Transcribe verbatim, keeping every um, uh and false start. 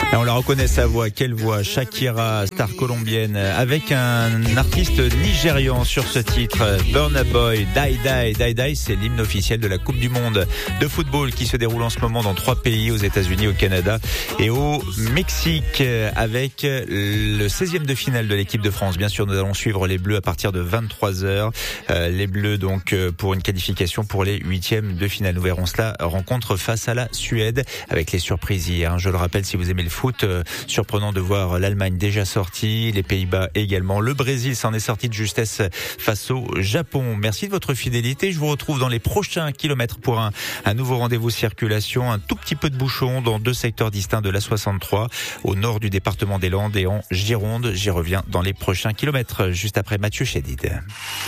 Et on la reconnaît sa voix, quelle voix, Shakira, star colombienne, avec un artiste nigérian sur ce titre, Burna Boy, Die Die, Die Die, c'est l'hymne officiel de la Coupe du Monde de football qui se déroule en ce moment dans trois pays, aux États-Unis, au Canada et au Mexique, avec le seizième de finale de l'équipe de France. Bien sûr, nous allons suivre les Bleus à partir de vingt-trois heures. Euh, les Bleus donc pour une qualification pour les huitièmes de finale. Nous verrons cela, rencontre face à la Suède, avec les surprises hier. Je le rappelle, si vous aimez le foot, euh, surprenant de voir l'Allemagne déjà sortie, les Pays-Bas également. Le Brésil s'en est sorti de justesse face au Japon. Merci de votre fidélité. Je vous retrouve dans les prochains kilomètres pour un, un nouveau rendez-vous circulation. Un tout petit peu de bouchon dans deux secteurs distincts de l'A soixante-trois, au nord du département des Landes et en Gironde. J'y reviens dans les prochains kilomètres, juste après Mathieu Chédid.